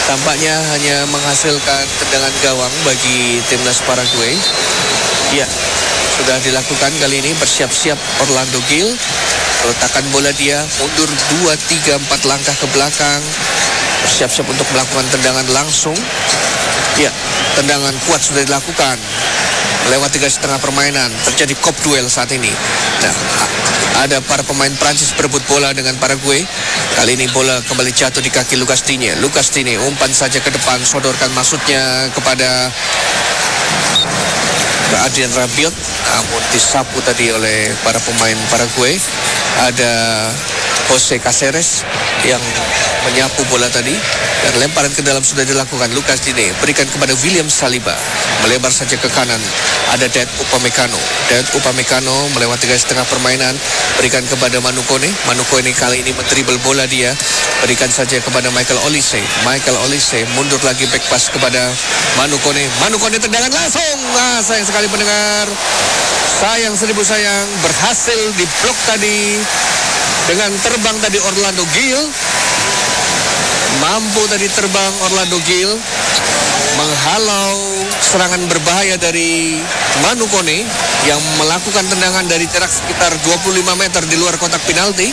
tampaknya hanya menghasilkan tendangan gawang bagi timnas Paraguay. Ya, sudah dilakukan kali ini. Bersiap-siap Orlando Gil. Letakkan bola dia, mundur 2, 3, 4 langkah ke belakang. Bersiap-siap untuk melakukan tendangan langsung. Ya, tendangan kuat sudah dilakukan. Lewat 3,5 permainan, terjadi kop duel saat ini. Nah, ada para pemain Prancis berebut bola dengan Paraguay. Kali ini bola kembali jatuh di kaki Lucas Digne. Lucas Digne umpan saja ke depan, sodorkan maksudnya kepada Adrien Rabiot, namun disapu tadi oleh para pemain Paraguay. Ada Jose Caceres yang menyapu bola tadi, dan lemparan ke dalam sudah dilakukan. Lucas Digne berikan kepada William Saliba, melebar saja ke kanan. Ada Dayot Upamecano. Dayot Upamecano melewati 3,5 permainan, berikan kepada Manu Kone. Manu Kone kali ini mendribel bola dia, berikan saja kepada Michael Olise. Michael Olise mundur lagi, back pass kepada Manu Kone. Manu Kone tendangan langsung. Sayang sekali pendengar. Sayang seribu sayang, berhasil diblok tadi dengan terbang tadi Orlando Gil. Mampu tadi terbang Orlando Gil menghalau serangan berbahaya dari Manu Kone yang melakukan tendangan dari jarak sekitar 25 meter di luar kotak penalti.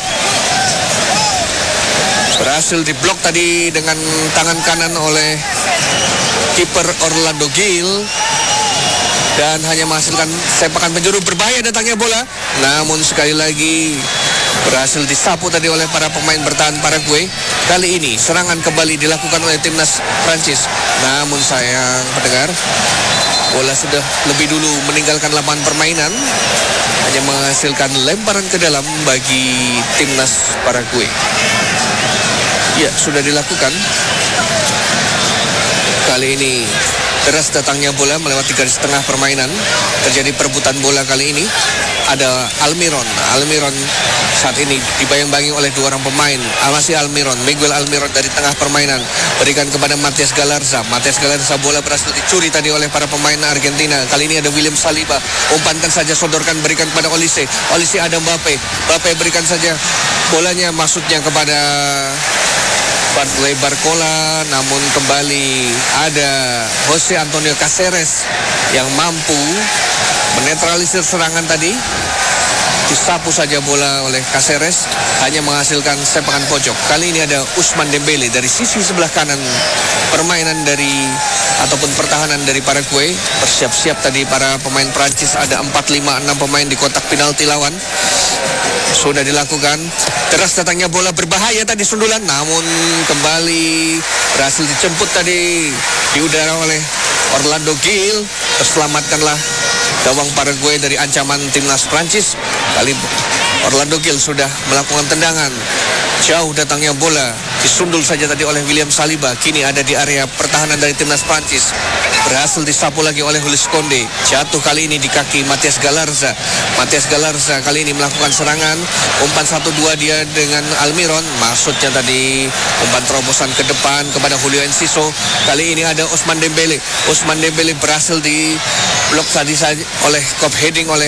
Berhasil diblok tadi dengan tangan kanan oleh kiper Orlando Gil, dan hanya menghasilkan sepakan penjuru. Berbahaya datangnya bola, namun sekali lagi berhasil disapu tadi oleh para pemain bertahan Paraguay. Kali ini serangan kembali dilakukan oleh timnas Prancis, namun sayang pendengar, bola sudah lebih dulu meninggalkan lapangan permainan, hanya menghasilkan lemparan ke dalam bagi timnas Paraguay. Ya, sudah dilakukan. Kali ini deras datangnya bola melewati 3,5 permainan. Terjadi perebutan bola kali ini. Ada Almiron. Almiron saat ini dibayang-bayangi oleh dua orang pemain. Masih Almiron, Miguel Almiron dari tengah permainan. Berikan kepada Matias Galarza. Matias Galarza, bola berhasil dicuri tadi oleh para pemain Argentina. Kali ini ada William Saliba. Umpankan saja, sodorkan, berikan kepada Olise. Olise ada Mbappe. Mbappe berikan saja bolanya, maksudnya kepada Bartley Barcola, namun kembali ada Jose Antonio Caceres yang mampu menetralisir serangan tadi. Disapu saja bola oleh Caceres, hanya menghasilkan sepakan pojok. Kali ini ada Ousmane Dembele dari sisi sebelah kanan permainan dari ataupun pertahanan dari Paraguay. Bersiap-siap tadi para pemain Prancis, ada 4, 5, 6 pemain di kotak penalti lawan. Sudah dilakukan. Deras datangnya bola, berbahaya tadi sundulan, namun kembali berhasil dijemput tadi di udara oleh Orlando Gil. Terselamatkanlah gawang Paraguay dari ancaman timnas Prancis. Kali Orlando Gil sudah melakukan tendangan. Jauh datangnya bola, disundul saja tadi oleh William Saliba. Kini ada di area pertahanan dari timnas Prancis. Berhasil disapu lagi oleh Jules Koundé. Jatuh kali ini di kaki Matias Galarza. Matias Galarza kali ini melakukan serangan. Umpan 1-2 dia dengan Almiron. Maksudnya tadi umpan terobosan ke depan kepada Julio Enciso. Kali ini ada Ousmane Dembele. Ousmane Dembele berhasil di blok tadi saja oleh kop heading oleh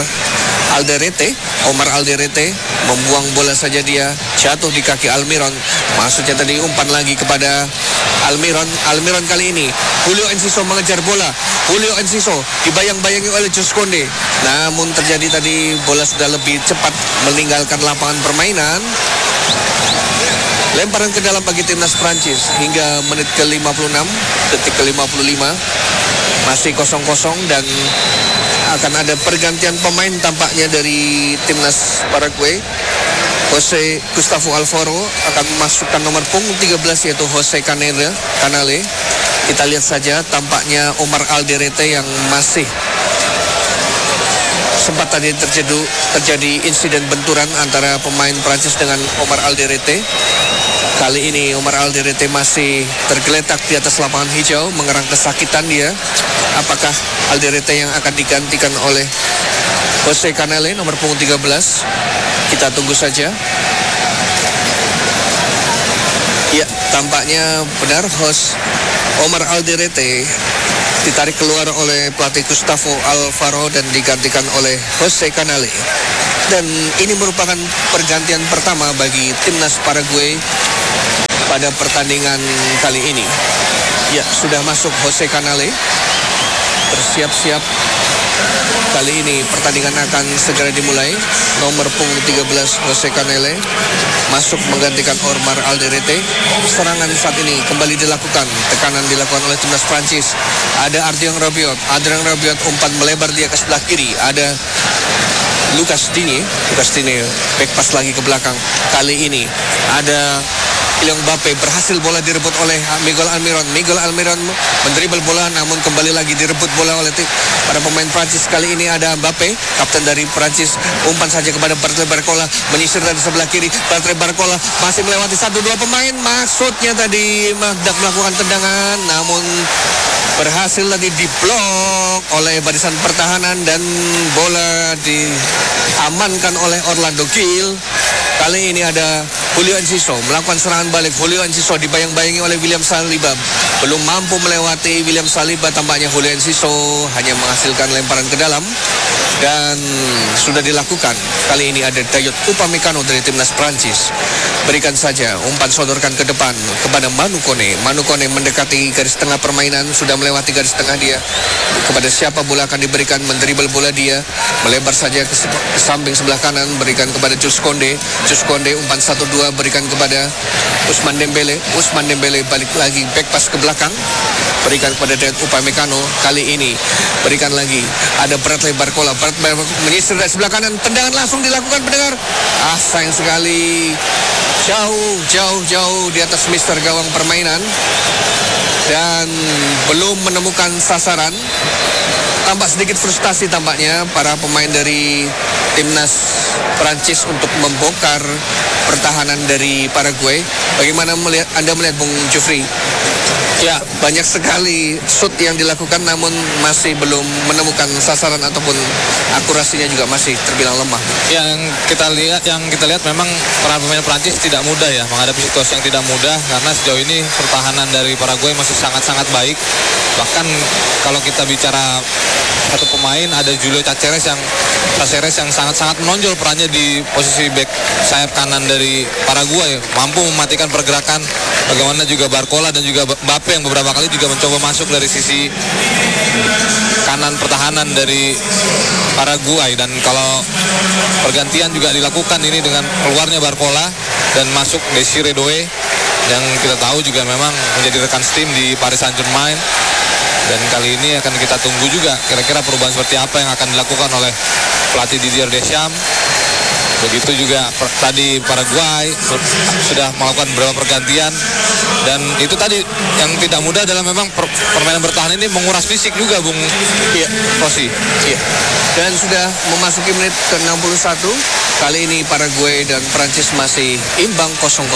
Omar Alderete membuang bola saja, dia jatuh di kaki Almiron. Maksudnya tadi umpan lagi kepada Almiron. Almiron kali ini Julio Enciso mengejar bola. Julio Enciso dibayang-bayangi oleh Jules Koundé, namun terjadi tadi bola sudah lebih cepat meninggalkan lapangan permainan. Lemparan ke dalam bagi timnas Prancis hingga menit ke-56, detik ke-55. Masih 0-0 dan akan ada pergantian pemain tampaknya dari timnas Paraguay. Jose Gustavo Alfaro akan memasukkan nomor punggung 13 yaitu Jose Canale. Kita lihat saja, tampaknya Omar Alderete yang masih sempat tadi terjadi insiden benturan antara pemain Prancis dengan Omar Alderete. Kali ini Omar Alderete masih tergeletak di atas lapangan hijau, mengerang kesakitan dia. Apakah Alderete yang akan digantikan oleh Jose Canale nomor punggung 13? Kita tunggu saja. Ya, tampaknya benar host Omar Alderete ditarik keluar oleh pelatih Gustavo Alfaro dan digantikan oleh Jose Canale. Dan ini merupakan pergantian pertama bagi timnas Paraguay pada pertandingan kali ini. Ya, sudah masuk Jose Canale. Bersiap-siap. Kali ini pertandingan akan segera dimulai. Nomor punggung 13 Jose Canale masuk menggantikan Omar Alderete. Serangan saat ini kembali dilakukan. Tekanan dilakukan oleh timnas Prancis. Ada Adrien Rabiot umpan melebar dia ke sebelah kiri. Ada Lucas Digne back pass lagi ke belakang. Kali ini ada Kylian Mbappe, berhasil bola direbut oleh Miguel Almiron mendribble bola, namun kembali lagi direbut bola oleh para pemain Prancis. Kali ini ada Mbappe, kapten dari Prancis, umpan saja kepada Bartley Barcola, menyisir dari sebelah kiri. Bartley Barcola masih melewati 1-2 pemain, maksudnya tadi hendak melakukan tendangan, namun berhasil tadi diblok oleh barisan pertahanan dan bola diamankan oleh Orlando Gil. Kali ini ada Julio Enciso melakukan serangan balik. Julio Enciso dibayang-bayangi oleh William Saliba, belum mampu melewati William Saliba. Tampaknya Julio Enciso hanya menghasilkan lemparan ke dalam dan sudah dilakukan. Kali ini ada Dayot Upamecano dari timnas Prancis. Berikan saja, umpan sodorkan ke depan kepada Manu Kone. Manu Kone mendekati garis tengah permainan, sudah melewati garis tengah dia. Kepada siapa bola akan diberikan, mendribel bola dia, melebar saja ke samping sebelah kanan, berikan kepada Jules Koundé. Umpan 1-2 berikan kepada Ousmane Dembele balik lagi back pass ke belakang, berikan kepada Dayot Upamecano. Kali ini berikan lagi, ada Bartley Barcola menyisir dari sebelah kanan, tendangan langsung dilakukan pendengar. Sayang sekali, jauh di atas mister gawang permainan dan belum menemukan sasaran. Tampak sedikit frustasi tampaknya para pemain dari timnas Prancis untuk membongkar pertahanan dari Paraguay. Bagaimana Anda melihat Bung Jufri? Ya, banyak sekali shoot yang dilakukan namun masih belum menemukan sasaran ataupun akurasinya juga masih terbilang lemah. Yang kita lihat memang para pemain Prancis tidak mudah ya menghadapi situasi yang tidak mudah, karena sejauh ini pertahanan dari Paraguay masih sangat-sangat baik. Bahkan kalau kita bicara satu pemain, ada Julio Caceres yang sangat-sangat menonjol perannya di posisi back sayap kanan dari Paraguay, mampu mematikan pergerakan. Bagaimana juga Barcola dan juga Mbappe yang beberapa kali juga mencoba masuk dari sisi kanan pertahanan dari Paraguay. Dan kalau pergantian juga dilakukan ini dengan keluarnya Barcola dan masuk Desiree Doué yang kita tahu juga memang menjadi rekan tim di Paris Saint-Germain. Dan kali ini akan kita tunggu juga kira-kira perubahan seperti apa yang akan dilakukan oleh pelatih Didier Deschamps. Begitu juga tadi Paraguay sudah melakukan beberapa pergantian, dan itu tadi yang tidak mudah adalah memang permainan bertahan ini menguras fisik juga, Bung Rossi. Iya. Dan sudah memasuki menit ke-61. Kali ini Paraguay dan Prancis masih imbang 0-0.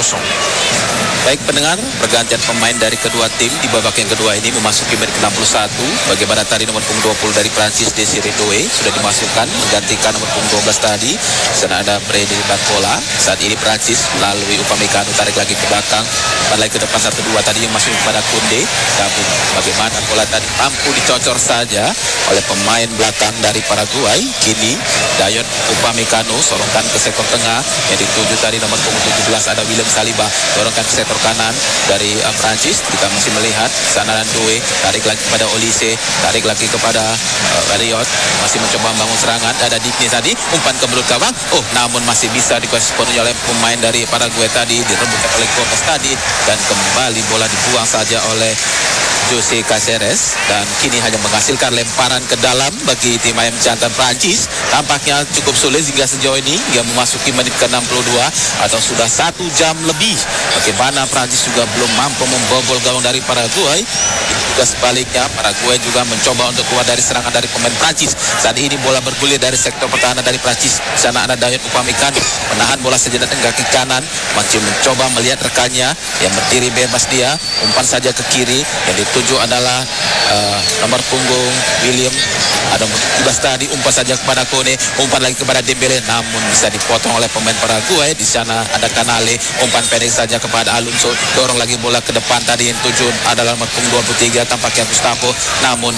Baik pendengar, pergantian pemain dari kedua tim di babak yang kedua ini memasuki menit ke-61. Bagaimana tadi nomor punggung 20 dari Prancis, Desiree Doué sudah dimasukkan menggantikan nomor punggung 12 tadi. Sana ada Bartley Barcola. Saat ini Prancis melalui Upamecano tarik lagi ke belakang, lagi ke depan 1-2 tadi yang masuk kepada Koundé. Tapi bagaimana bola tadi mampu dicocor saja oleh pemain belakang dari Paraguay. Kini Dayot Upamecano sorongkan ke sektor tengah yang dituju tadi nomor punggung 17 ada William Saliba, sorongkan ke sektor kanan dari Prancis. Kita masih melihat sana dan Doué tarik lagi kepada Olise, tarik lagi kepada Rabiot, masih mencoba membangun serangan. Ada Digne tadi, umpan ke mulut gawang, namun masih bisa dikuasai oleh pemain dari Paraguay tadi, direbut oleh Gomez tadi, dan kembali bola dibuang saja oleh Jose Caceres, dan kini hanya menghasilkan lemparan ke dalam bagi tim ayam jantan Prancis. Tampaknya cukup sulit hingga sejauh ini, hingga memasuki menit ke-62 atau sudah 1 jam lebih. Bagaimana Prancis juga belum mampu membobol gawang dari Paraguay. Juga sebaliknya Paraguay juga mencoba untuk keluar dari serangan dari pemain Prancis. Saat ini bola bergulir dari sektor pertahanan dari Prancis. Sana ada Dayot Upamecano menahan bola sejenak dengan kaki kanan, masih mencoba melihat rekannya yang berdiri bebas. Dia umpan saja ke kiri, yang dituju adalah nomor punggung William, ada 17 tadi, umpan saja kepada Kone, umpan lagi kepada Dembele, namun bisa dipotong oleh pemain Paraguay. Di sana ada Canale, umpan pendek saja kepada Alonso, dorong lagi bola ke depan tadi, yang tuju adalah nomor punggung 23 tampaknya Gustavo, namun kembali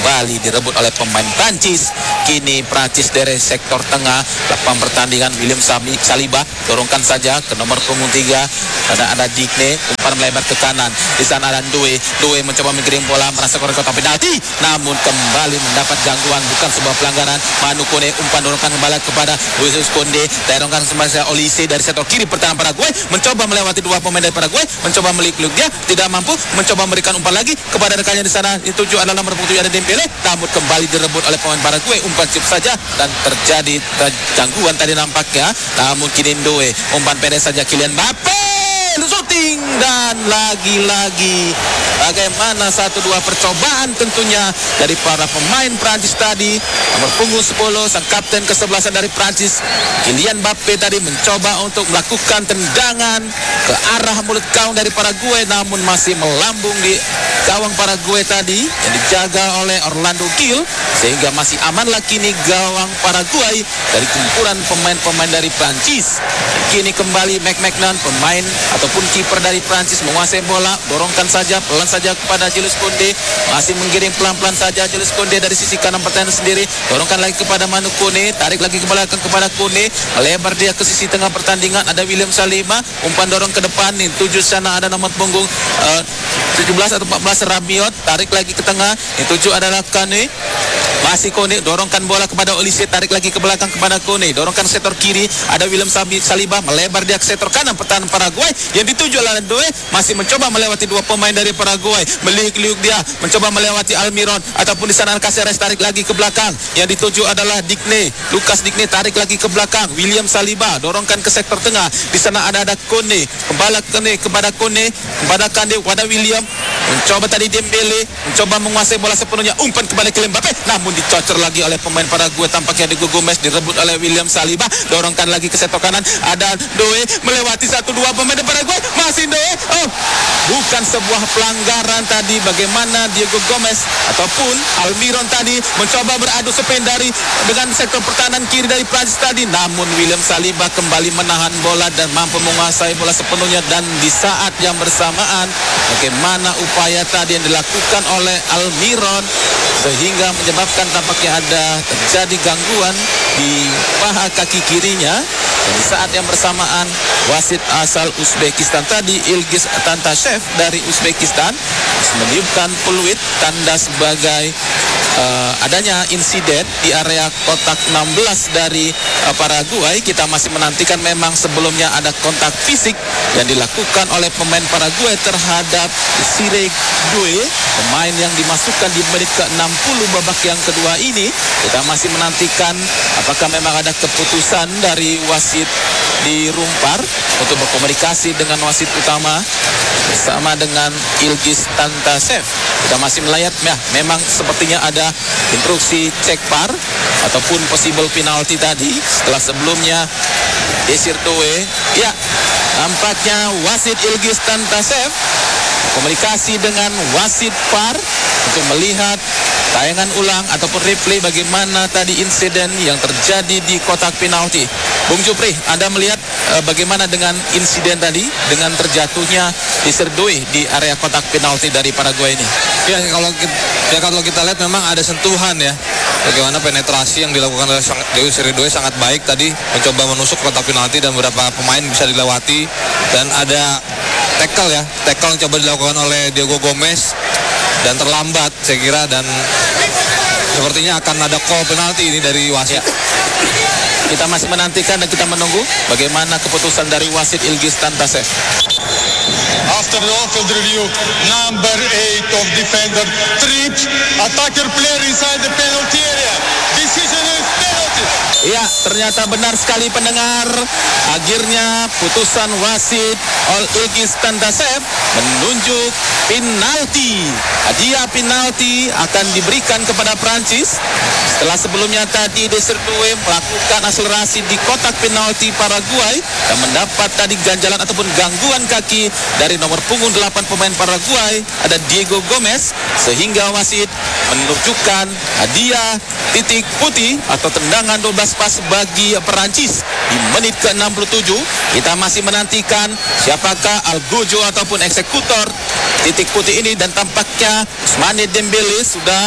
kembali direbut oleh pemain Prancis. Kini Prancis dari sektor tengah lapang pertandingan. William Saliba dorongkan saja ke nomor punggung 3. Ada Digne, umpan melebar ke kanan. Di sana ada Ndoye mencoba menggiring bola merasa kotak penalti, namun kembali mendapat gangguan, bukan sebuah pelanggaran. Manu Kone umpan dorongkan kembali kepada Jesus Konde, dorongkan semasa Olise dari sektor kiri pertahanan Paraguay, mencoba melewati dua pemain dari Paraguay, mencoba melik-lik dia, tidak mampu, mencoba memberikan umpan lagi kepada rekannya di sana. Dituju adalah nomor 7 ada Dembele, namun kembali direbut oleh pemain Paraguay. Umpan chip saja dan terjadi gangguan tadi nampaknya. Namun kini Ndoye, umpan pendek saja Kylian Mbappe, shooting, dan lagi-lagi bagaimana 1-2 percobaan tentunya dari para pemain Prancis tadi. Nomor punggung 10 sang kapten ke-11 dari Prancis, Kylian Mbappe tadi mencoba untuk melakukan tendangan ke arah mulut gawang dari Paraguay, namun masih melambung di gawang Paraguay tadi yang dijaga oleh Orlando Gil, sehingga masih amanlah kini gawang Paraguay dari kumpulan pemain-pemain dari Prancis. Kini kembali McMahon, pemain ataupun kiper dari Prancis, menguasai bola, dorongkan saja pelan saja kepada Jules Koundé, masih menggiring pelan-pelan saja Jules Koundé dari sisi kanan pertahanan sendiri, dorongkan lagi kepada Manu Kone, tarik lagi ke belakang kepada Kone, lebar dia ke sisi tengah pertandingan, ada William Saliba, umpan dorong ke depan nih, 7 sana ada nomor punggung 17 atau 14 Rabiot, tarik lagi ke tengah, yang 7 adalah Kane, masih Kone, dorongkan bola kepada Olise, tarik lagi ke belakang kepada Kone, dorongkan sektor kiri, ada William Saliba, melebar dia ke sektor kanan pertahanan Paraguay, yang dituju oleh Ndoye, masih mencoba melewati dua pemain dari Paraguay, meliuk-liuk dia, mencoba melewati Almiron, ataupun di sana Caceres, tarik lagi ke belakang, yang dituju adalah Digne, Lucas Digne, tarik lagi ke belakang, William Saliba, dorongkan ke sektor tengah, di sana ada Kone, kepada Kone, kepada Kande, kepada William, mencoba tadi Dembele, mencoba menguasai bola sepenuhnya, umpan kepada Kylian Mbappe, namun dicocor lagi oleh pemain Paraguay, tampaknya Diego Gomez, direbut oleh William Saliba, dorongkan lagi ke sektor kanan, ada Ndoye, melewati 1-2 pemain Paraguay, masih Ndoye, bukan sebuah pelanggaran tadi, bagaimana Diego Gomez ataupun Almiron tadi mencoba beradu spin dengan sektor pertahanan kiri dari Prancis tadi, namun William Saliba kembali menahan bola dan mampu menguasai bola sepenuhnya. Dan di saat yang bersamaan, bagaimana upaya tadi yang dilakukan oleh Almiron sehingga menyebabkan tampaknya ada terjadi gangguan di paha kaki kirinya. Dan di saat yang bersamaan, wasit asal Uzbekistan tadi, Ilgiz Tantashev dari Uzbekistan, meniupkan peluit tanda sebagai adanya insiden di area kotak 16 dari Paraguay. Kita masih menantikan, memang sebelumnya ada kontak fisik yang dilakukan oleh pemain Paraguay terhadap Sirek Due, pemain yang dimasukkan di menit ke-60 babak yang kedua ini. Kita masih menantikan apakah memang ada keputusan dari wasit di Rumpar untuk berkomunikasi dengan wasit utama bersama dengan Ilgiz Tantashev. Kita masih melihat ya, memang sepertinya ada instruksi cek VAR ataupun possible penalty tadi setelah sebelumnya Desir Doe. Ya, nampaknya wasit Ilgiz Tantashev komunikasi dengan wasit VAR untuk melihat tayangan ulang ataupun replay bagaimana tadi insiden yang terjadi di kotak penalti. Bung Jupri, Anda melihat bagaimana dengan insiden tadi dengan terjatuhnya Desir Doe di area kotak penalti dari Paraguay ini? Ya, kalau kita lihat memang ada sentuhan ya. Bagaimana penetrasi yang dilakukan oleh Desir Doe sangat baik tadi, mencoba menusuk kotak penalti dan beberapa pemain bisa dilewati, dan ada tackle yang coba dilakukan oleh Diego Gomez dan terlambat saya kira, dan sepertinya akan ada call penalti ini dari wasit. Kita masih menantikan dan kita menunggu bagaimana keputusan dari wasit Ilgiz Tantashev. After the on-field review, number 8 of defender tripped attacker player inside the penalty area. Decision is penalty. Ya, ternyata benar sekali pendengar. Akhirnya putusan wasit Ilgiz Tantashev menunjuk penalti. Hadiah penalti akan diberikan kepada Prancis setelah sebelumnya tadi Desir Doe melakukan akselerasi di kotak penalti Paraguay dan mendapat tadi ganjalan ataupun gangguan kaki dari nomor punggung 8 pemain Paraguay, ada Diego Gomez, sehingga wasit menunjukkan hadiah titik putih atau tendangan 12 pas bagi Perancis di menit ke-67. Kita masih menantikan siapakah Algojo ataupun eksekutor titik putih ini, dan tampaknya Ousmane Dembele sudah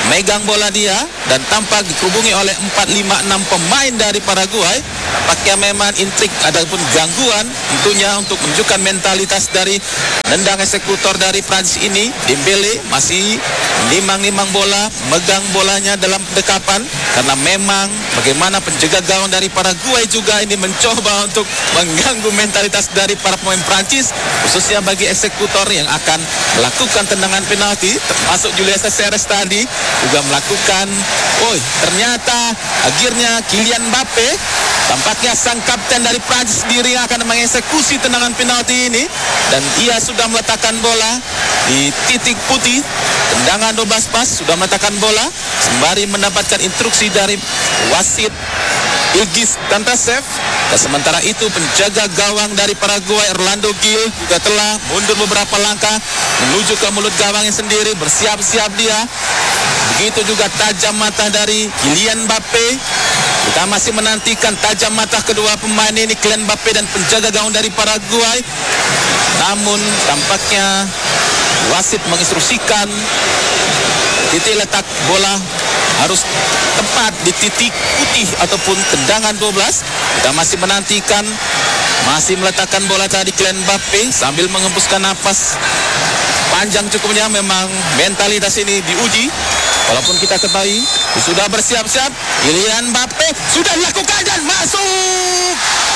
megang bola dia dan tampak dikerubungi oleh 4-5-6 pemain dari Paraguay. Tampaknya memang intrik ataupun gangguan tentunya untuk menunjukkan mentalitas dari nendang eksekutor dari Prancis ini. Dembele masih nimang-nimang bola, megang bolanya dalam pendekapan karena memang bagaimana penjaga gawang dari Paraguay juga ini mencoba untuk mengganggu mentalitas dari para pemain Prancis, khususnya bagi eksekutor yang akan melakukan tendangan penalti, termasuk Julius Ceres tadi juga melakukan. Ternyata akhirnya Kylian Mbappe, tampaknya sang kapten dari Prancis sendiri akan mengeksekusi tendangan penalti ini, dan ia sudah meletakkan bola di titik putih. Tendangan 12 pas sudah meletakkan bola sembari mendapatkan instruksi dari wasit Ilgiz Tantasev. Dan sementara itu penjaga gawang dari Paraguay Orlando Gil juga telah mundur beberapa langkah menuju ke mulut gawangnya sendiri, bersiap-siap dia. Begitu juga tajam mata dari Kylian Mbappe. Kita masih menantikan tajam mata kedua pemain ini, Kylian Mbappe dan penjaga gawang dari Paraguay. Namun tampaknya wasit menginstruksikan titik letak bola harus tepat di titik putih ataupun tendangan 12. Kita masih menantikan, masih meletakkan bola tadi Kylian Mbappe sambil mengembuskan napas panjang cukupnya. Memang mentalitas ini diuji. Walaupun kita ketahui sudah bersiap-siap, Kylian Mbappe sudah dilakukan dan masuk.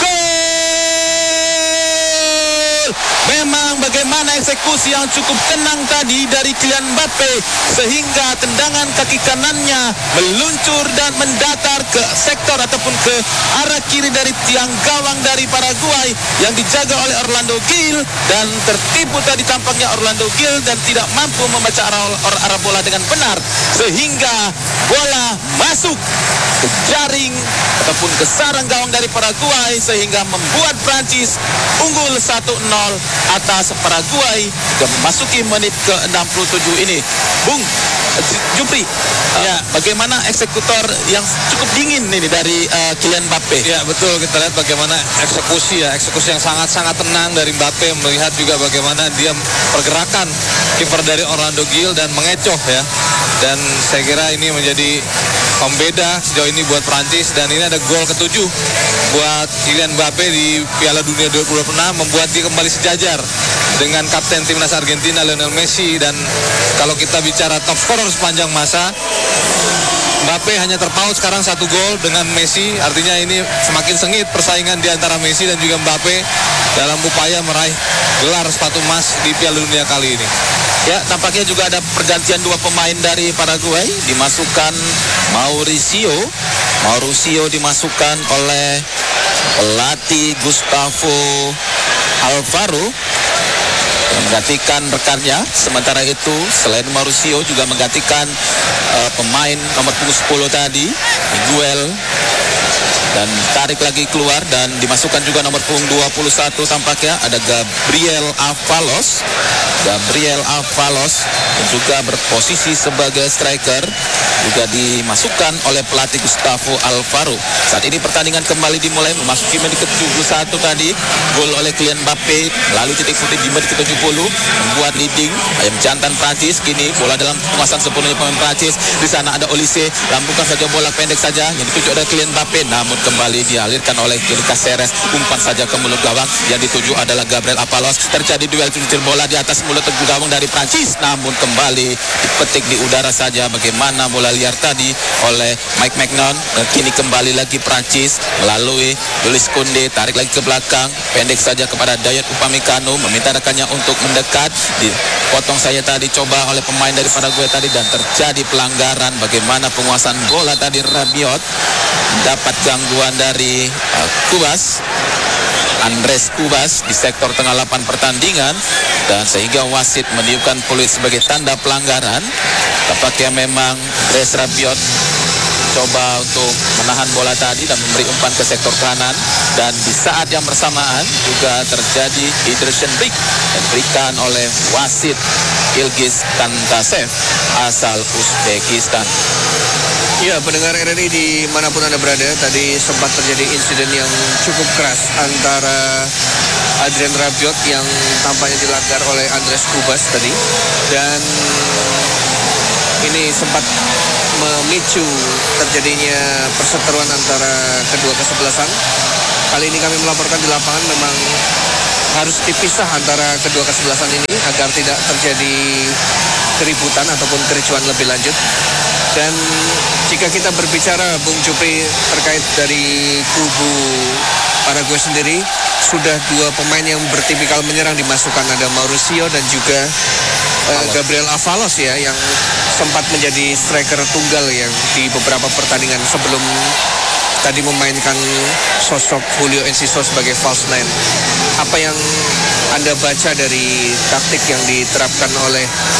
Memang bagaimana eksekusi yang cukup tenang tadi dari Kylian Mbappe sehingga tendangan kaki kanannya meluncur dan mendatar ke sektor ataupun ke arah kiri dari tiang gawang dari Paraguay yang dijaga oleh Orlando Gil, dan tertipu tadi tampaknya Orlando Gil dan tidak mampu membaca arah bola dengan benar sehingga bola masuk ke jaring ataupun ke sarang gawang dari Paraguay sehingga membuat Prancis unggul 1-0 atas Paraguay dan memasuki menit ke-67 ini. Bung Jupri, bagaimana eksekutor yang cukup dingin ini dari Kylian Mbappe? Ya betul, kita lihat bagaimana eksekusi yang sangat-sangat tenang dari Mbappe, melihat juga bagaimana dia pergerakan kiper dari Orlando Gil dan mengecoh ya. Dan saya kira ini menjadi pembeda sejauh ini buat Prancis, dan ini ada gol ke-7 buat Kylian Mbappe di Piala Dunia 2026, membuat dia kembali sejajar dengan kapten timnas Argentina Lionel Messi. Dan kalau kita bicara top scorer sepanjang masa, Mbappe hanya terpaut sekarang 1 gol dengan Messi. Artinya ini semakin sengit persaingan di antara Messi dan juga Mbappe dalam upaya meraih gelar sepatu emas di Piala Dunia kali ini. Ya, tampaknya juga ada pergantian 2 pemain dari Paraguay. Dimasukkan Mauricio dimasukkan oleh pelatih Gustavo Alvaro menggantikan rekannya. Sementara itu selain Mauricio juga menggantikan pemain nomor punggung 10 tadi, Miguel, dan tarik lagi keluar dan dimasukkan juga nomor punggung 21 tampaknya ada Gabriel Avalos yang juga berposisi sebagai striker, juga dimasukkan oleh pelatih Gustavo Alvaro. Saat ini pertandingan kembali dimulai, memasuki menit ke-71 tadi, gol oleh Kylian Mbappe melalui titik putih di menit ke-70 membuat leading ayam jantan Prancis. Kini bola dalam penguasaan sepenuhnya pemain Prancis. Di sana ada Olise, lambungkan saja bola pendek saja yang dituju oleh Kylian Mbappe, namun kembali dialirkan oleh Julius Ceres, umpan saja ke mulut gawang. Yang dituju adalah Gabriel Avalos. Terjadi duel cucir bola di atas mulut gawang dari Prancis, namun kembali dipetik di udara saja. Bagaimana bola liar tadi oleh Mike Maignan. Kini kembali lagi Prancis melalui Jules Koundé, tarik lagi ke belakang, pendek saja kepada Dayot Upamecano, meminta rekannya untuk mendekat. Dipotong saya tadi coba oleh pemain dari Paraguay tadi dan terjadi pelanggaran. Bagaimana penguasaan bola tadi, Rabiot dapat gangguan dari Andres Cubas di sektor tengah lapangan pertandingan, dan sehingga wasit meniupkan peluit sebagai tanda pelanggaran. Tampaknya memang Andres Rabiot coba untuk menahan bola tadi dan memberi umpan ke sektor kanan, dan di saat yang bersamaan juga terjadi hydration break yang diberikan oleh wasit Ilgiz Tantasev asal Uzbekistan. Ya, pendengar RRI dimanapun Anda berada, tadi sempat terjadi insiden yang cukup keras antara Adrien Rabiot yang tampaknya dilanggar oleh Andres Cubas tadi, dan ini sempat memicu terjadinya perseteruan antara kedua kesebelasan. Kali ini kami melaporkan di lapangan memang harus dipisah antara kedua kesebelasan ini agar tidak terjadi keributan ataupun kericuan lebih lanjut. Dan jika kita berbicara Bung Jupri terkait dari kubu Paraguay sendiri, sudah dua pemain yang bertipikal menyerang dimasukkan, ada Mauricio dan juga Gabriel Avalos ya, yang sempat menjadi striker tunggal yang di beberapa pertandingan sebelum tadi memainkan sosok Julio Enciso sebagai false nine. Apa yang Anda baca dari taktik yang diterapkan oleh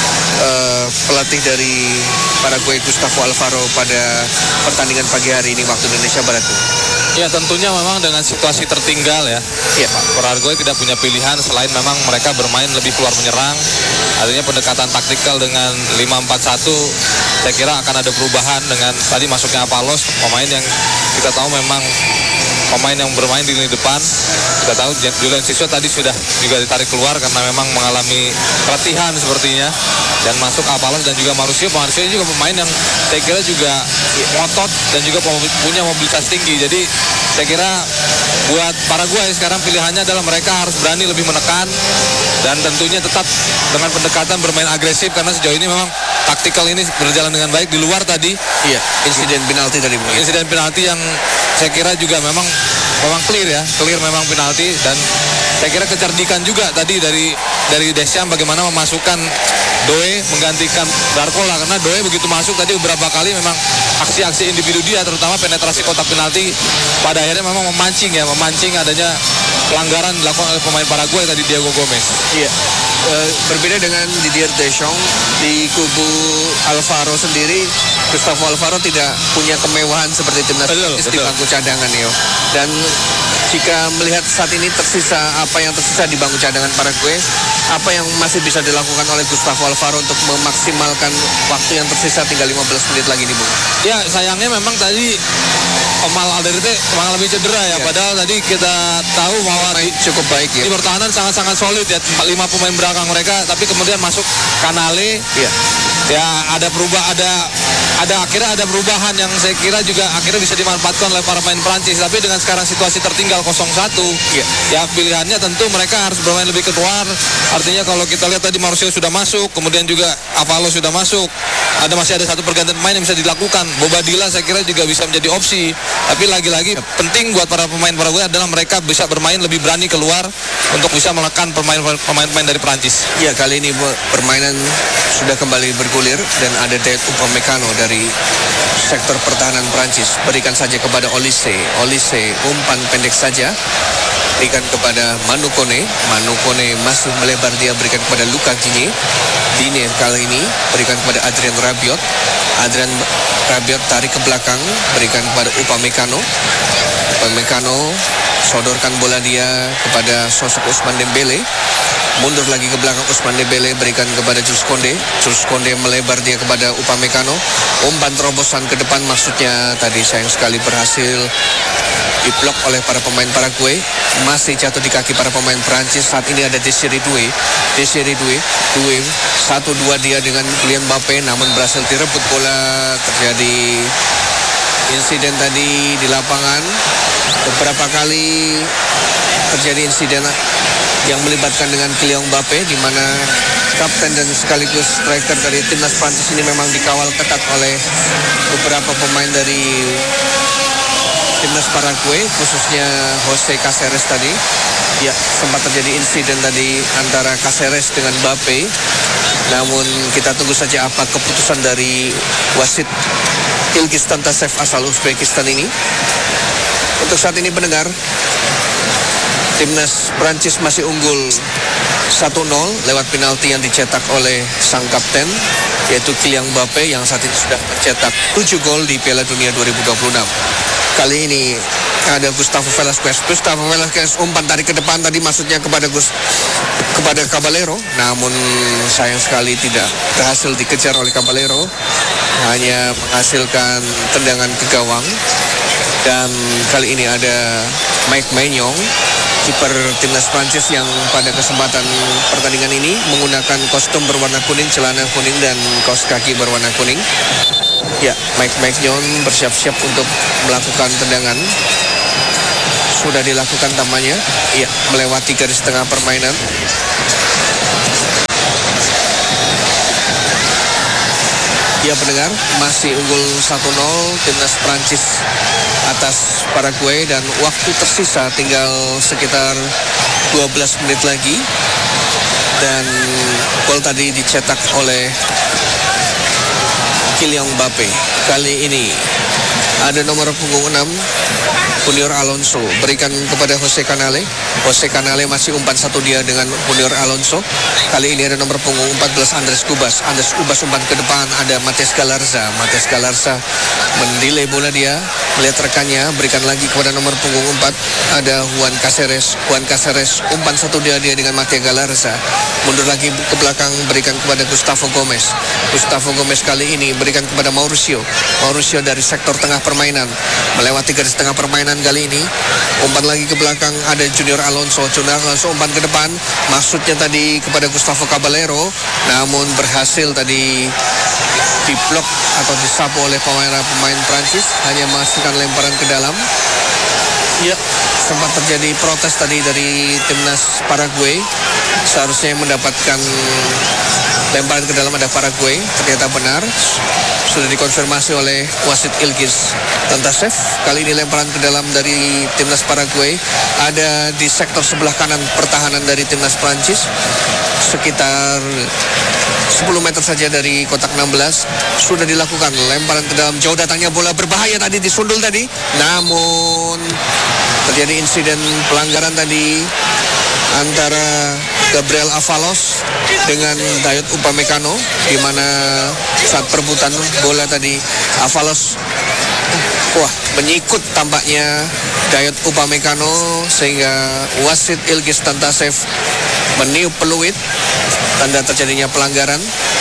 pelatih dari Paraguay Gustavo Alfaro pada pertandingan pagi hari ini waktu Indonesia Barat? Ya tentunya memang dengan situasi tertinggal ya, Paraguay tidak punya pilihan selain memang mereka bermain lebih keluar menyerang. Artinya pendekatan taktikal dengan 5-4-1 saya kira akan ada perubahan dengan tadi masuknya Avalos, pemain yang kita tahu memang pemain yang bermain di lini depan. Kita tahu Julio Enciso tadi sudah juga ditarik keluar karena memang mengalami latihan sepertinya, dan masuk Avalos dan juga Mauricio. Mauricio juga pemain yang saya kira juga ngotot dan juga punya mobilitas tinggi. Jadi saya kira buat Paraguay sekarang pilihannya adalah mereka harus berani lebih menekan dan tentunya tetap dengan pendekatan bermain agresif, karena sejauh ini memang taktikal ini berjalan dengan baik di luar tadi. Iya, insiden penalti tadi. Insiden penalti yang saya kira juga memang clear memang penalti, dan saya kira kecerdikan juga tadi dari Deschamps bagaimana memasukkan Doe menggantikan Barcola, karena Doe begitu masuk tadi beberapa kali memang aksi-aksi individu dia, terutama penetrasi kotak penalti pada akhirnya memang memancing adanya pelanggaran dilakukan oleh pemain Paraguay tadi, Diego Gomez. Iya. Berbeda dengan Didier Deschamps, di kubu Alvaro sendiri, Gustavo Alfaro tidak punya kemewahan seperti timnas Prancis di bangku cadangan ya. Dan jika melihat saat ini apa yang tersisa di bangku cadangan Paraguay, apa yang masih bisa dilakukan oleh Gustavo Alfaro untuk memaksimalkan waktu yang tersisa tinggal 15 menit lagi nih, Bung? Ya sayangnya memang tadi Omal Alderete mengalami cedera ya, padahal tadi kita tahu bahwa cukup baik ya. Di pertahanan sangat-sangat solid ya, 5 pemain belakang mereka, tapi kemudian masuk Canale. Iya. Ya ada akhirnya ada perubahan yang saya kira juga akhirnya bisa dimanfaatkan oleh para pemain Prancis. Tapi dengan sekarang situasi tertinggal 0-1, ya pilihannya tentu mereka harus bermain lebih keluar. Artinya kalau kita lihat tadi Mauricio sudah masuk, kemudian juga Avalos sudah masuk, masih ada satu pergantian pemain yang bisa dilakukan. Bobadilla saya kira juga bisa menjadi opsi. Tapi lagi-lagi penting buat para pemain Paraguay adalah mereka bisa bermain lebih berani keluar untuk bisa menekan pemain-pemain dari Prancis. Ya, kali ini permainan sudah kembali bergulir dan ada Dayot Upamecano dari sektor pertahanan Prancis. Berikan saja kepada Olise, umpan pendek saja. Berikan kepada Manu Kone masih melebar, dia berikan kepada Luka Digne kali ini berikan kepada Adrien Rabiot tarik ke belakang, berikan kepada Upamecano sodorkan bola dia kepada sosok Ousmane Dembele, mundur lagi ke belakang Ousmane Dembele, berikan kepada Jules Koundé melebar dia kepada Upamecano, umpan terobosan ke depan, maksudnya tadi sayang sekali berhasil diblok oleh para pemain Paraguay, masih jatuh di kaki para pemain Prancis. Saat ini ada Desiree Doué 1-2 dia dengan Kylian Mbappé, namun berhasil direbut bola. Terjadi insiden tadi di lapangan, beberapa kali terjadi insiden yang melibatkan dengan Kylian Mbappé, di mana kapten dan sekaligus striker dari timnas Prancis ini memang dikawal ketat oleh beberapa pemain dari timnas Paraguay, khususnya Jose Caceres tadi. Ya, sempat terjadi insiden tadi antara Caceres dengan Mbappé. Namun kita tunggu saja apa keputusan dari wasit Ilgiz Tantasev asal Uzbekistan ini. Untuk saat ini pendengar, timnas Prancis masih unggul 1-0 lewat penalti yang dicetak oleh sang kapten, yaitu Kylian Mbappé yang saat ini sudah mencetak 7 gol di Piala Dunia 2026. Kali ini ada Gustavo Velasquez, umpan tarik ke depan tadi, maksudnya kepada Caballero, namun sayang sekali tidak berhasil dikejar oleh Caballero, hanya menghasilkan tendangan ke gawang. Dan kali ini ada Mike Maignan kiper timnas Prancis yang pada kesempatan pertandingan ini menggunakan kostum berwarna kuning, celana kuning dan kaos kaki berwarna kuning. Ya, Mike Maignan bersiap-siap untuk melakukan tendangan. Sudah dilakukan tampaknya. Ya, melewati garis tengah permainan. Ya pendengar, masih unggul 1-0 timnas Prancis atas Paraguay dan waktu tersisa tinggal sekitar 12 menit lagi. Dan gol tadi dicetak oleh Kylian Mbappe. Kali ini ada nomor punggung 6 Junior Alonso, berikan kepada Jose Canale. Jose Canale masih umpan satu dia dengan Junior Alonso. Kali ini ada nomor punggung 14 Andres Ubas. Andres Ubas umpan ke depan, ada Matias Galarza. Matias Galarza mendelay bola dia, melihat rekannya, berikan lagi kepada nomor punggung 4 ada Juan Cáceres. Juan Cáceres umpan satu dia dengan Matias Galarza. Mundur lagi ke belakang, berikan kepada Gustavo Gomez. Gustavo Gomez kali ini berikan kepada Mauricio. Mauricio dari sektor tengah permainan, melewati garis tengah permainan kali ini. Umpan lagi ke belakang, ada Junior Alonso. Junior Alonso umpan ke depan, maksudnya tadi kepada Gustavo Caballero, namun berhasil tadi diblok atau disapu oleh pemain Prancis, hanya menghasilkan lemparan ke dalam. Ya, sempat terjadi protes tadi dari timnas Paraguay. Seharusnya mendapatkan lemparan ke dalam ada Paraguay, ternyata benar. Sudah dikonfirmasi oleh wasit Ilgiz Tantasev. Kali ini lemparan ke dalam dari timnas Paraguay ada di sektor sebelah kanan pertahanan dari timnas Prancis, sekitar 10 meter saja dari kotak 16. Sudah dilakukan lemparan ke dalam, jauh datangnya bola, berbahaya tadi, disundul tadi, namun terjadi insiden pelanggaran tadi antara Gabriel Avalos dengan Dayot Upamecano, di mana saat perebutan bola tadi Avalos menyikut tampaknya Dayot Upamecano, sehingga wasit Ilgiz Tantasev meniup peluit tanda terjadinya pelanggaran.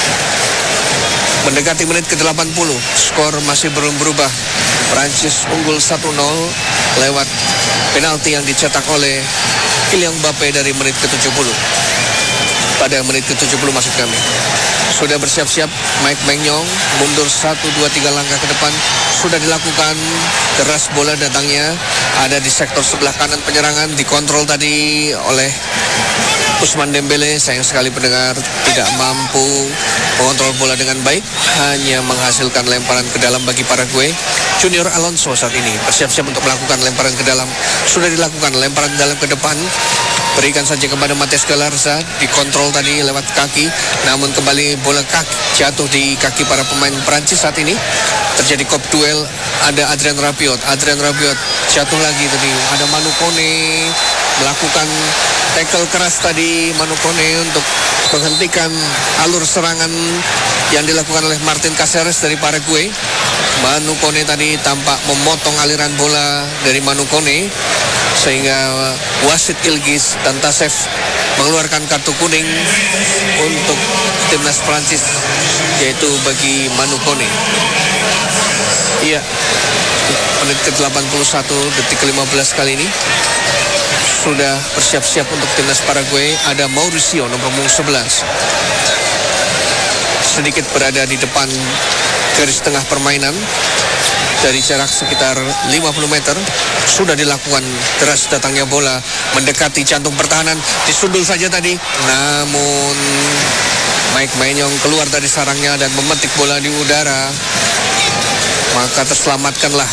Mendekati menit ke-80, skor masih belum berubah. Prancis unggul 1-0 lewat penalti yang dicetak oleh Kylian Mbappe dari menit ke-70. Pada menit ke-70 maksud kami. Sudah bersiap-siap Mike Maignan, mundur 1, 2, 3 langkah ke depan. Sudah dilakukan, keras bola datangnya, ada di sektor sebelah kanan penyerangan, dikontrol tadi oleh Ousmane Dembele. Sayang sekali pendengar tidak mampu mengontrol bola dengan baik, hanya menghasilkan lemparan ke dalam bagi Paraguay. Junior Alonso saat ini bersiap-siap untuk melakukan lemparan ke dalam. Sudah dilakukan lemparan dalam ke depan, berikan saja kepada Matias Galarza, dikontrol tadi lewat kaki, namun kembali bola kaki jatuh di kaki para pemain Prancis. Saat ini terjadi kop duel, ada Adrien Rabiot. Adrien Rabiot jatuh lagi tadi, ada Manu Kone melakukan tackle keras tadi, Manu Kone, untuk menghentikan alur serangan yang dilakukan oleh Martin Cáceres dari Paraguay. Manu Kone tadi tampak memotong aliran bola dari Manu Kone, sehingga wasit Ilgiz Tantasev mengeluarkan kartu kuning untuk timnas Prancis, yaitu bagi Manu Kone. Iya, menit ke-81, detik ke-15 kali ini sudah bersiap-siap untuk timnas Paraguay. Ada Mauricio nomor punggung 11, sedikit berada di depan garis tengah permainan dari jarak sekitar 50 meter. Sudah dilakukan, keras datangnya bola, mendekati jantung pertahanan, disundul saja tadi, namun Mike Maignan keluar dari sarangnya dan memetik bola di udara, maka terselamatkanlah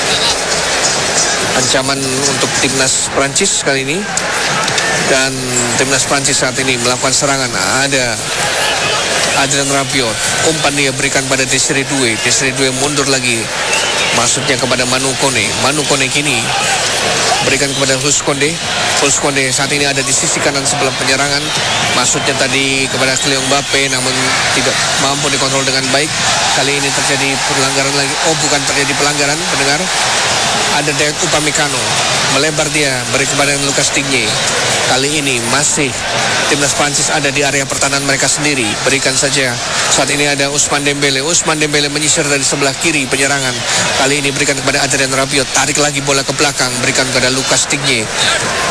ancaman untuk timnas Prancis kali ini. Dan timnas Prancis saat ini melakukan serangan, ada Adrien Rabiot, umpan dia berikan pada Desiree Doué. Desiree Doué mundur lagi, maksudnya kepada Manu Kone. Manu Kone kini berikan kepada Jules Koundé. Jules Koundé saat ini ada di sisi kanan sebelah penyerangan, maksudnya tadi kepada Kylian Mbappe, namun tidak mampu dikontrol dengan baik. Kali ini terjadi pelanggaran lagi. Bukan terjadi pelanggaran, pendengar. Ada Dayot Upamecano, melebar dia, beri kepada Lucas Digne. Kali ini masih timnas Prancis ada di area pertahanan mereka sendiri. Berikan saja. Saat ini ada Ousmane Dembele. Ousmane Dembele menyisir dari sebelah kiri penyerangan. Kali ini berikan kepada Adrien Rabiot, tarik lagi bola ke belakang, berikan kepada Lucas Digne.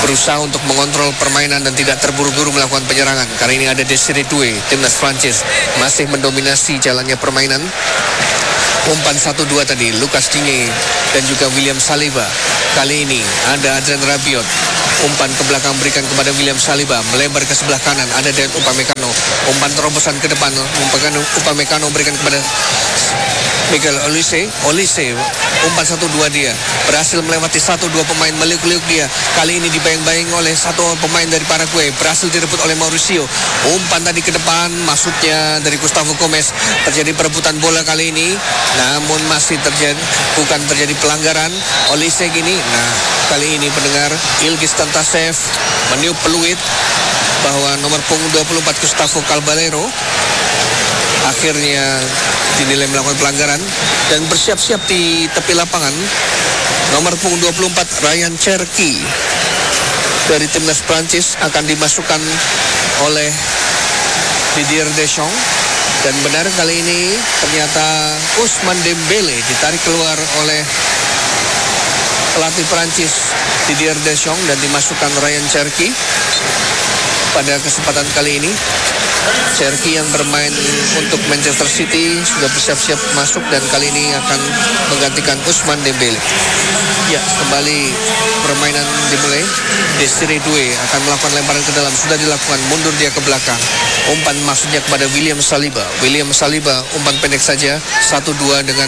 berusaha untuk mengontrol permainan dan tidak terburu-buru melakukan penyerangan. Kali ini ada Desiree Doué, timnas Prancis masih mendominasi jalannya permainan. Umpan 1-2 tadi, Lucas Digne dan juga William Saliba. Kali ini ada Adrien Rabiot. Umpan ke belakang berikan kepada William Saliba, melebar ke sebelah kanan, ada Dayot Upamecano. Umpan terobosan ke depan, Upamecano berikan kepada Michael Olise. Umpan 1-2 dia, berhasil melewati 1-2 pemain, meliuk-liuk dia. Kali ini dibayang-bayang oleh satu pemain dari Paraguay, berhasil direbut oleh Mauricio. Umpan tadi ke depan, masuknya dari Gustavo Gomez. Terjadi perebutan bola kali ini, namun masih bukan terjadi pelanggaran. Olise gini, kali ini pendengar, Ilgis Tantasev meniup peluit bahwa nomor punggung 24 Gustavo Caballero akhirnya dinilai melakukan pelanggaran dan bersiap-siap di tepi lapangan. Nomor punggung 24 Ryan Cherki dari timnas Prancis akan dimasukkan oleh Didier Deschamps. Dan benar kali ini ternyata Ousmane Dembélé ditarik keluar oleh pelatih Prancis Didier Deschamps dan dimasukkan Ryan Cherki pada kesempatan kali ini. Cherki yang bermain untuk Manchester City sudah bersiap-siap masuk dan kali ini akan menggantikan Ousmane Dembélé. Ya, kembali permainan dimulai. Desiree Doué akan melakukan lemparan ke dalam, sudah dilakukan, mundur dia ke belakang. Umpan maksudnya kepada William Saliba. Umpan pendek saja, 1-2 dengan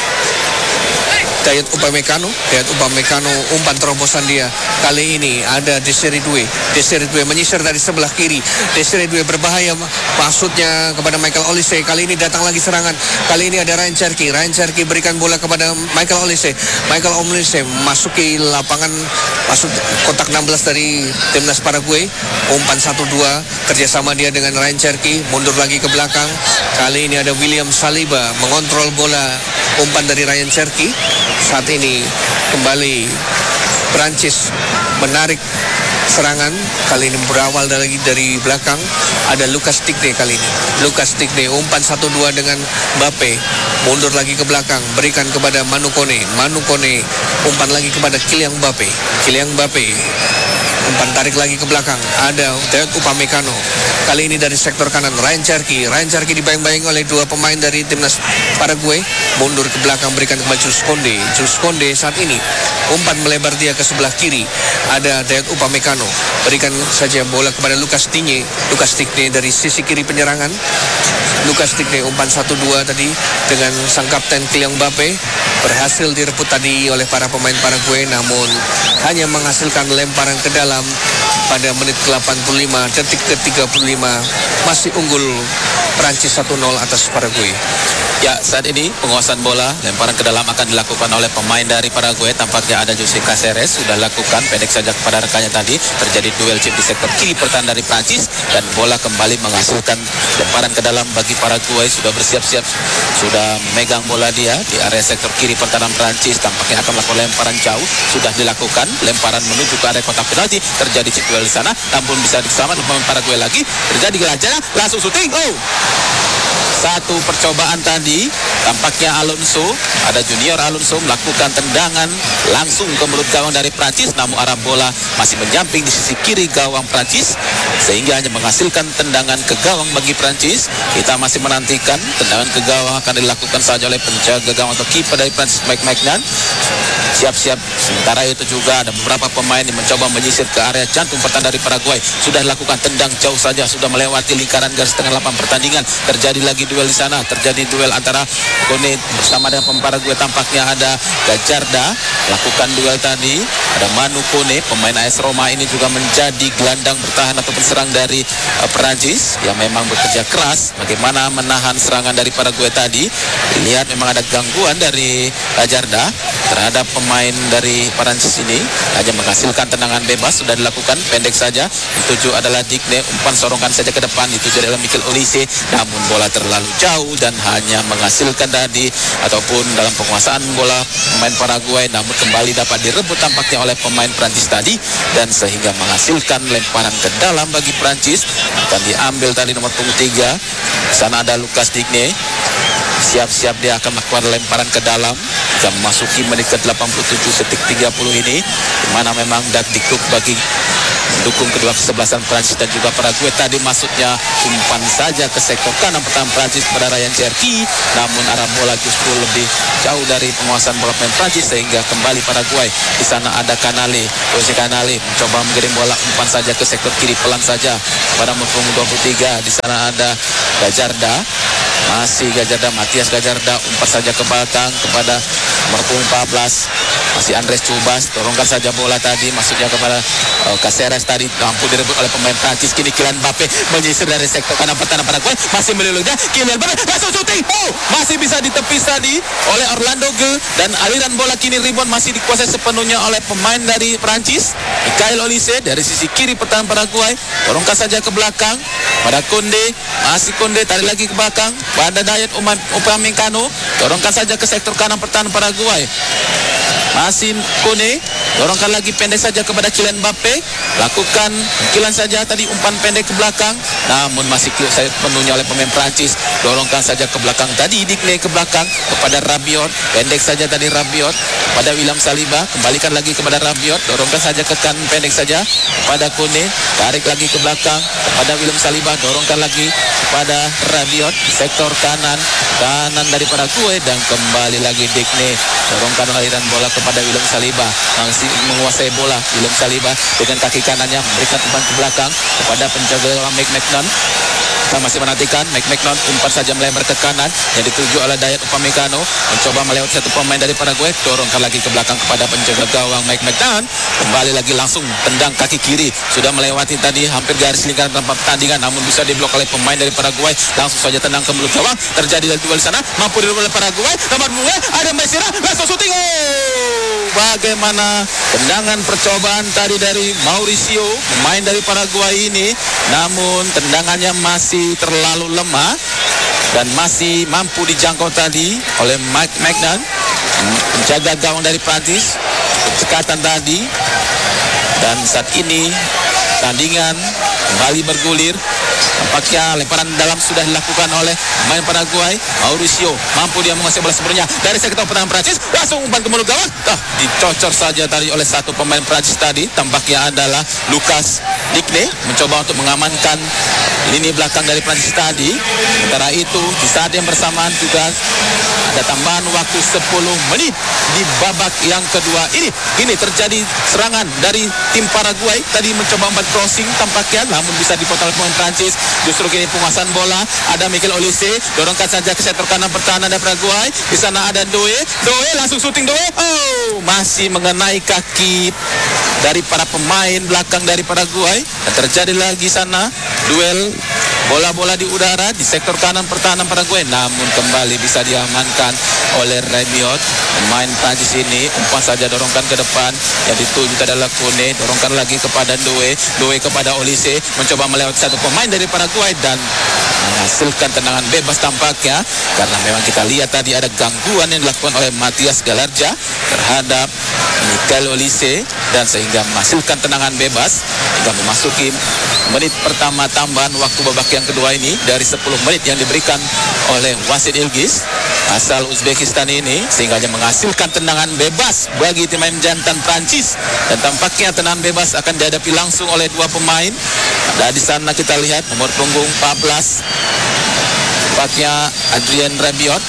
Dayot Upamecano, umpan terobosan dia. Kali ini ada Desiree Doué menyisir dari sebelah kiri. Desiree Doué berbahaya, maksudnya kepada Michael Olise. Kali ini datang lagi serangan. Kali ini ada Ryan Cherki berikan bola kepada Michael Olise. Masuki lapangan, masuk kotak 16 dari timnas Paraguay. Umpan 1-2, kerjasama dia dengan Ryan Cherki, mundur lagi ke belakang. Kali ini ada William Saliba mengontrol bola. Umpan dari Ryan Cherki. Saat ini kembali Prancis menarik serangan. Kali ini berawal dari belakang. Ada Lucas Digne kali ini. Umpan 1-2 dengan Mbappe. Mundur lagi ke belakang, berikan kepada Manu Kone. Umpan lagi kepada Kylian Mbappe. Umpan tarik lagi ke belakang, ada Dayot Upamecano. Kali ini dari sektor kanan Ryan Cherki dibayang-bayang oleh dua pemain dari timnas Paraguay. Mundur ke belakang, berikan kepada Jules Kounde saat ini. Umpan melebar dia ke sebelah kiri, ada Dayot Upamecano. Berikan saja bola kepada Lucas Digne dari sisi kiri penyerangan. Umpan 1-2 tadi dengan sang kapten Kylian Mbappe. Berhasil direbut tadi oleh para pemain Paraguay, namun hanya menghasilkan lemparan ke dalam pada menit ke-85, detik ke-35. Masih unggul Prancis 1-0 atas Paraguay. Ya, saat ini penguasaan bola, lemparan ke dalam akan dilakukan oleh pemain dari Paraguay. Tampaknya ada Jose Caceres, sudah lakukan, pendek saja kepada rekannya tadi. Terjadi duel chip di sektor kiri pertahanan dari Prancis, dan bola kembali menghasilkan lemparan ke dalam bagi Paraguay. Sudah bersiap-siap, sudah memegang bola dia di area sektor kiri pertahanan Prancis. Tampaknya akan melakukan lemparan jauh, sudah dilakukan, lemparan menuju ke area kotak penalti. Terjadi chip duel di sana, namun bisa diselamatkan pemain Paraguay lagi. Terjadi gelajannya, langsung syuting. Satu percobaan tadi, tampaknya ada Junior Alonso melakukan tendangan langsung ke mulut gawang dari Prancis, namun arah bola masih menyamping di sisi kiri gawang Prancis, sehingga hanya menghasilkan tendangan ke gawang bagi Prancis. Kita masih menantikan tendangan ke gawang akan dilakukan saja oleh penjaga gawang atau kiper dari Prancis, Mike Maignan. Siap-siap. Sementara itu juga ada beberapa pemain yang mencoba menyisir ke area jantung pertahanan dari Paraguay. Sudah lakukan tendang jauh saja, sudah melewati lingkaran garis tengah lapangan pertandingan. Terjadi lagi duel di sana, terjadi duel antara Kone bersama dengan pemain Paraguay. Tampaknya ada Gajarda lakukan duel tadi. Ada Manu Kone, pemain AS Roma ini juga menjadi gelandang bertahan atau penserang dari Perancis yang memang bekerja keras bagaimana menahan serangan dari Paraguay tadi. Lihat memang ada gangguan dari Gajarda terhadap pemain dari Perancis ini, hanya menghasilkan tendangan bebas. Sudah dilakukan, pendek saja, dituju adalah Digne, umpan sorongan saja ke depan, dituju adalah Michael Olise, namun bola terlalu jauh dan hanya menghasilkan tadi ataupun dalam penguasaan bola pemain Paraguay, namun kembali dapat direbut tampaknya oleh pemain Prancis tadi, dan sehingga menghasilkan lemparan ke dalam bagi Prancis. Akan diambil tadi nomor punggung 3. Di sana ada Lucas Digne, siap-siap dia akan melakukan lemparan ke dalam. Jika memasuki menit ke-87 detik 30 ini, di mana memang Dikduk bagi mendukung kedua kesebelasan Prancis dan juga Paraguay. Tadi maksudnya umpan saja ke sektor kanan pertahanan Prancis pada Ryan Cherki, namun arah bola justru lebih jauh dari penguasaan bola pemain Prancis sehingga kembali Paraguay. Di sana ada Canale, Jose Canale mencoba mengirim bola umpan saja ke sektor kiri pelan saja pada nomor punggung 23. Di sana ada Gajarda, masih Gajarda, Matias Gajarda umpan saja ke belakang kepada nomor punggung 14. Masih Andres Cubas, dorongkan saja bola tadi maksudnya kepada Caceres tadi, mampu direbut oleh pemain Prancis. Kini Kylian Mbappe menyisir dari sektor kanan pertahanan Paraguay, masih melulu dia. Kylian Mbappe langsung syuting, masih bisa ditepis tadi oleh Orlando Ge, dan aliran bola kini rebound masih dikuasai sepenuhnya oleh pemain dari Prancis, Michael Olise dari sisi kiri pertahanan Paraguay. Dorongkan saja ke belakang pada Konde, masih Konde tarik lagi ke belakang pada Dayot Upamecano, dorongkan saja ke sektor kanan pertahanan Paraguay. Masih Kone, dorongkan lagi pendek saja kepada Kylian Mbappe, lakukan kilan saja tadi umpan pendek ke belakang, namun masih penuhnya oleh pemain Prancis. Dorongkan saja ke belakang tadi, Digne ke belakang kepada Rabiot, pendek saja tadi Rabiot pada William Saliba, kembalikan lagi kepada Rabiot, dorongkan saja ke kanan pendek saja kepada Kone, tarik lagi ke belakang kepada William Saliba, dorongkan lagi kepada Rabiot sektor kanan dari Paraguay, dan kembali lagi Digne, dorongkan aliran bola kepada William Saliba, masih menguasai bola William Saliba dengan kaki kanannya memberikan umpan ke belakang kepada penjaga gawang Mike Maignan. Kita masih menantikan Mike Maignan, umpan saja melebar ke kanan yang dituju oleh Dayot Upamecano, mencoba melewati satu pemain dari Paraguay, dorongkan lagi ke belakang kepada penjaga gawang Mike Maignan, kembali lagi langsung tendang kaki kiri, sudah melewati tadi hampir garis lingkaran tempat pertandingan, namun bisa diblok oleh pemain dari Paraguay, langsung saja tendang ke mulut gawang, terjadi duel di sana, mampu direbut oleh Paraguay, nomor 2 ada Messina, langsung syuting. Bagaimana tendangan percobaan tadi dari Mauricio, pemain dari Paraguay ini, namun tendangannya masih terlalu lemah dan masih mampu dijangkau tadi oleh Mike Maignan, penjaga gawang dari Prancis. Cekatan tadi, dan saat ini tandingan kembali bergulir. Nampaknya lemparan dalam sudah dilakukan oleh pemain Paraguay. Mauricio mampu dia menguasai bola sebenarnya dari sektor pertahanan Prancis, langsung umpan ke mulut gawang, dicocor saja tadi oleh satu pemain Prancis tadi, tampaknya adalah Lucas Digne, mencoba untuk mengamankan lini belakang dari Prancis tadi. Sementara itu di saat yang bersamaan juga ada tambahan waktu 10 menit di babak yang kedua ini. Ini terjadi serangan dari tim Paraguay, tadi mencoba umpan crossing tampaknya, namun bisa dipotong oleh pemain Prancis. Justru kini penguasaan bola ada Michael Olise, dorongkan saja ke sektor kanan pertahanan dari Paraguay. Di sana ada Doe langsung syuting Doe, masih mengenai kaki dari para pemain belakang dari Paraguay, dan terjadi lagi sana duel bola-bola di udara di sektor kanan pertahanan Paraguay, namun kembali bisa diamankan oleh Rabiot, pemain Prancis ini. Umpan saja dorongkan ke depan yang dituju adalah Kone, dorongkan lagi kepada Doe kepada Olise, mencoba melewati satu pemain dari Paraguay dan menghasilkan tendangan bebas tampaknya, karena memang kita lihat tadi ada gangguan yang dilakukan oleh Matias Galarja terhadap Michael Olise, dan sehingga menghasilkan tendangan bebas hingga memasuki menit pertama tambahan waktu babak yang kedua ini dari 10 menit yang diberikan oleh wasit Ilgiz asal Uzbekistan ini, sehingga hanya menghasilkan tendangan bebas bagi tim jantan Prancis, dan tampaknya tendangan bebas akan dihadapi langsung oleh dua pemain. Ada di sana kita lihat nomor punggung 14, tempatnya Adrien Rabiot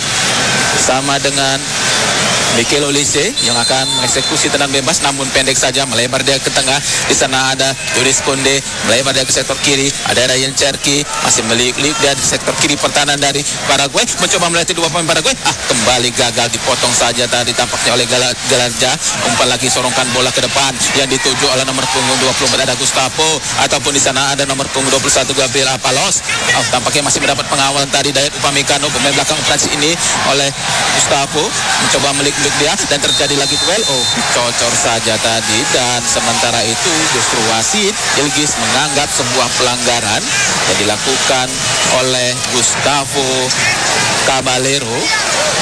sama dengan Michael Olise yang akan mengeksekusi tendangan bebas, namun pendek saja melebar dia ke tengah. Di sana ada Juris Konde, melebar dia ke sektor kiri. Ada Ryan Cherki masih meliuk-liuk dia di sektor kiri pertahanan dari Paraguay, mencoba melatih dua pemain Paraguay, kembali gagal, dipotong saja tadi tampaknya oleh Galarja. Umpan lagi, sorongkan bola ke depan yang dituju oleh nomor punggung 24 ada Gustavo, ataupun di sana ada nomor punggung 21 Gabriel Apalos. Tampaknya masih mendapat pengawalan tadi Dayot Upamecano, pemain belakang Prancis ini, oleh Gustavo, mencoba melik dia, dan terjadi lagi duel. Dicocor saja tadi, dan sementara itu justru wasit Ilgiz menganggap sebuah pelanggaran yang dilakukan oleh Gustavo Caballero,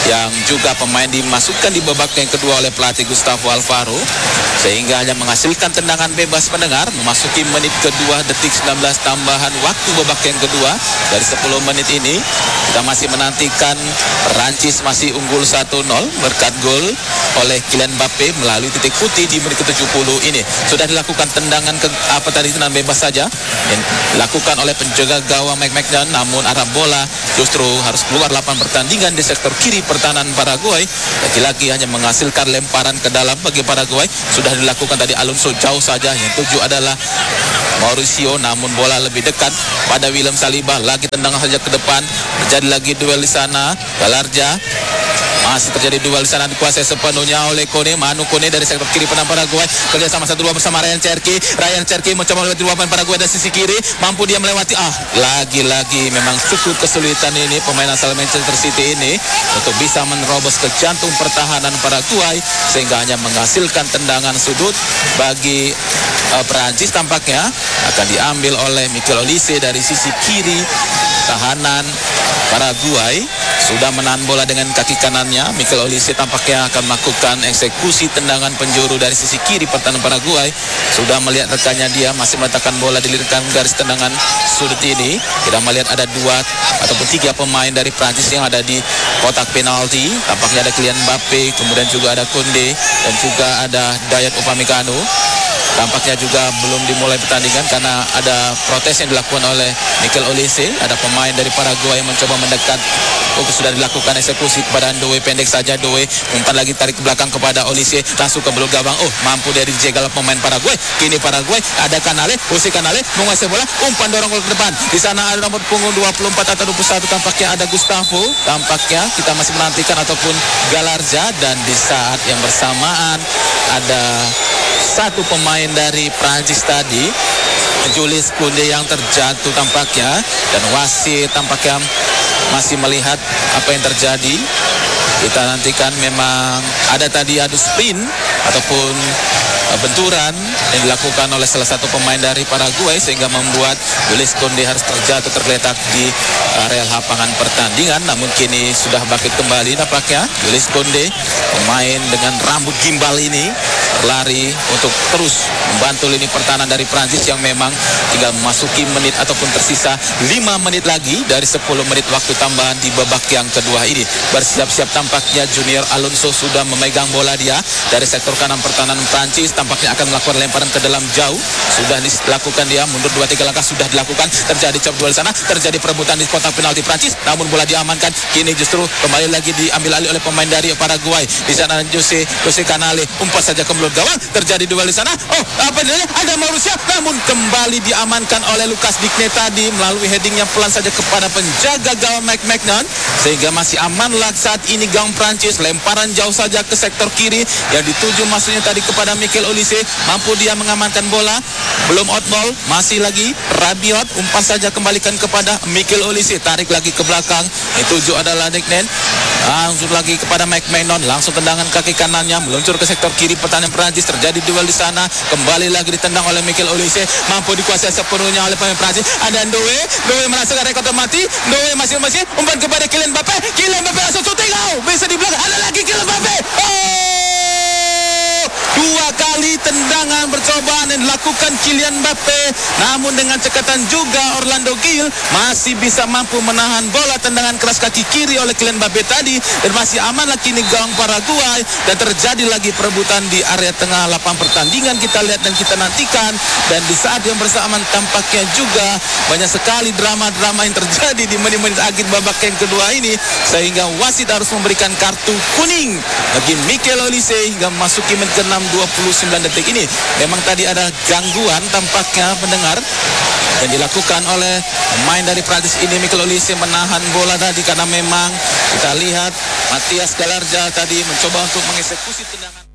yang juga pemain dimasukkan di babak yang kedua oleh pelatih Gustavo Alvaro, sehingga hanya menghasilkan tendangan bebas pendengar. Memasuki menit kedua, detik 19 tambahan waktu babak yang kedua. Dari 10 menit ini kita masih menantikan Perancis masih unggul 1-0 berkat gol oleh Kylian Mbappe melalui titik putih di menit ke-70 ini. Sudah dilakukan tendangan tendangan bebas saja yang dilakukan oleh penjaga gawang Mike Maignan, namun arah bola justru harus keluar lapangan pertandingan di sektor kiri pertahanan Paraguay. Lagi-lagi hanya menghasilkan lemparan ke dalam bagi Paraguay. Sudah dilakukan tadi Alonso jauh saja, yang tuju adalah Mauricio, namun bola lebih dekat pada William Saliba. Lagi tendangan saja ke depan, terjadi lagi duel di sana. Galarja masih terjadi duel di sana, dikuasai sepenuhnya oleh Kone. Manu Kone dari sektor kiri penang Paraguay kerja sama 1-2 bersama Ryan Cherki. Ryan Cherki mencoba melewati luapan Paraguay dari sisi kiri, mampu dia melewati. Lagi-lagi memang cukup kesulitan ini pemain asal Manchester City ini untuk bisa menerobos ke jantung pertahanan Paraguay, sehingga hanya menghasilkan tendangan sudut bagi Perancis. Tampaknya akan diambil oleh Mikel Olise dari sisi kiri tahanan Paraguay. Sudah menahan bola dengan kaki kanannya. Mikel Olise tampaknya akan melakukan eksekusi tendangan penjuru dari sisi kiri pertahanan Paraguay. Sudah melihat rekannya, dia masih meletakkan bola di lirikan garis tendangan sudut ini. Kita melihat ada 2 ataupun 3 pemain dari Prancis yang ada di kotak penalti. Tampaknya ada Kylian Mbappe, kemudian juga ada Koundé, dan juga ada Dayot Upamecano. Tampaknya juga belum dimulai pertandingan karena ada protes yang dilakukan oleh Mikel Olise. Ada pemain dari Paraguay yang mencoba mendekat. Sudah dilakukan eksekusi kepada Ndoye, pendek saja Ndoye, umpan lagi tarik ke belakang kepada Olise, langsung ke belakang gawang. Mampu dari dijegal pemain Paraguay. Kini Paraguay ada Canale, Jose Canale menguasai bola, umpan dorong gol ke depan. Di sana ada nomor punggung 24 atau 21, tampaknya ada Gustavo. Tampaknya kita masih menantikan ataupun Galarza, dan di saat yang bersamaan ada satu pemain dari Prancis tadi, Jules Koundé, yang terjatuh tampaknya, dan wasit tampaknya masih melihat apa yang terjadi. Kita nantikan, memang ada tadi adu sprint ataupun benturan yang dilakukan oleh salah satu pemain dari Paraguay, sehingga membuat Jules Koundé harus terjatuh tergeletak di area lapangan pertandingan. Namun kini sudah bangkit kembali nampaknya Jules Koundé, pemain dengan rambut gimbal ini, berlari untuk terus membantu lini pertahanan dari Prancis yang memang tinggal memasuki menit ataupun tersisa 5 menit lagi dari 10 menit waktu tambahan di babak yang kedua ini. Bersiap-siap tampaknya Junior Alonso sudah memegang bola dia dari sektor kanan pertahanan Prancis. Tampaknya akan melakukan lemparan ke dalam jauh. Sudah dilakukan dia, mundur 2-3 langkah sudah dilakukan. Terjadi cop duel sana, terjadi perebutan di kotak penalti Prancis. Namun bola diamankan. Kini justru kembali lagi diambil alih oleh pemain dari Paraguay. Di sana Jose Canale, umpan saja ke mulut gawang. Terjadi duel di sana. Ada Mauricio, namun kembali diamankan oleh Lucas Digne tadi melalui headingnya pelan saja kepada penjaga gawang Mike Maignan, sehingga masih amanlah saat ini gawang Prancis. Lemparan jauh saja ke sektor kiri yang dituju masuknya tadi kepada Mikel Olise. Mampu dia mengamankan bola, belum out ball, masih lagi Rabiot, umpan saja kembalikan kepada Mikel Olise, tarik lagi ke belakang. Dituju adalah Digne, langsung lagi kepada Mike Maignan, langsung tendangan kaki kanannya meluncur ke sektor kiri pertahanan Prancis. Terjadi duel di sana, kembali lagi ditendang oleh Mikel Olise, mampu dikuasai sepenuhnya oleh pemain Prancis. Ada Ndoye merasakan rekod mati. Ndoye masih umpan kepada Kylian Mbappe langsung shooting, bisa di belakang. Ada lagi Kylian Mbappe. 2 kali tendangan percobaan yang dilakukan Kylian Mbappe, namun dengan cekatan juga Orlando Gil masih bisa mampu menahan bola tendangan keras kaki kiri oleh Kylian Mbappe tadi, dan masih aman lagi nih gawang Paraguay. Dan terjadi lagi perebutan di area tengah lapangan pertandingan, kita lihat dan kita nantikan. Dan di saat yang bersamaan tampaknya juga banyak sekali drama-drama yang terjadi di menit-menit akhir babak yang kedua ini, sehingga wasit harus memberikan kartu kuning bagi Mikel Olise hingga memasuki menit ke-6 29 detik ini. Memang tadi ada gangguan tampaknya pendengar yang dilakukan oleh pemain dari Prancis ini. Mikel Olise menahan bola tadi karena memang kita lihat Matias Galarza tadi mencoba untuk mengeksekusi tendangan.